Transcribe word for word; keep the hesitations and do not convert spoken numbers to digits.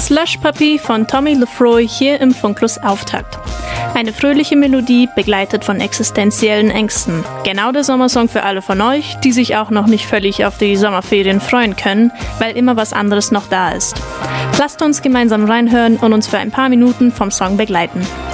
Slush Puppy von Tommy Lefroy hier im Funklos Auftakt. Eine fröhliche Melodie, begleitet von existenziellen Ängsten. Genau der Sommersong für alle von euch, die sich auch noch nicht völlig auf die Sommerferien freuen können, weil immer was anderes noch da ist. Lasst uns gemeinsam reinhören und uns für ein paar Minuten vom Song begleiten.